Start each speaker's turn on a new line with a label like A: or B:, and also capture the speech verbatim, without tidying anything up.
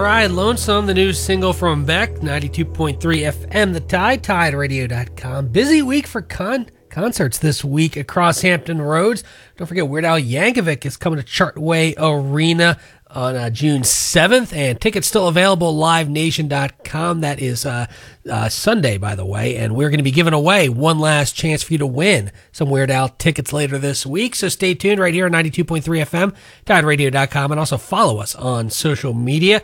A: Ride Lonesome, the new single from Beck, ninety-two point three F M, The Tide, tide radio dot com. Busy week for con- concerts this week across Hampton Roads. Don't forget, Weird Al Yankovic is coming to Chartway Arena on uh, June seventh, and tickets still available at live nation dot com. That is uh, uh, Sunday, by the way, and we're going to be giving away one last chance for you to win some Weird Al tickets later this week, so stay tuned right here on ninety-two point three F M, tide radio dot com, and also follow us on social media.